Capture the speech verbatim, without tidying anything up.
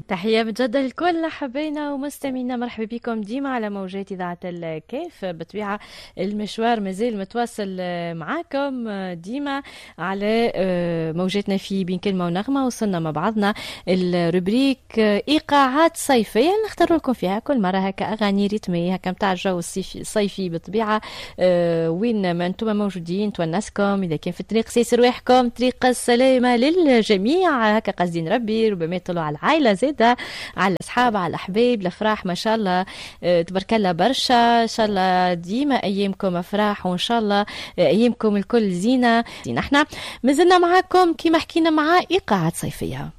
تحية مجددة لكل حبينا ومستمعينا، مرحبا بكم ديما على موجات إذاعة الكيف. بطبيعة المشوار مازال متواصل معاكم ديما على موجاتنا في بين كلمة ونغمة. وصلنا مع بعضنا الروبريك إيقاعات صيفية نختار لكم فيها كل مرة هكا أغاني ريتمية هكا متاع الجو الصيفي الصيفي بطبيعة. وين ما انتم موجودين تونسكم، إذا كان في الطريق سيسر رواحكم طريق السلامة للجميع هكا قاصدين ربي، ربما يطلعوا على العائلة زيادة، على الأصحاب، على الأحباب، الأفراح ما شاء الله. اه تبارك الله برشا، إن شاء الله ديما أيامكم أفراح، وإن شاء الله أيامكم الكل زينة. احنا مازلنا معاكم كما حكينا مع إيقاعات صيفية.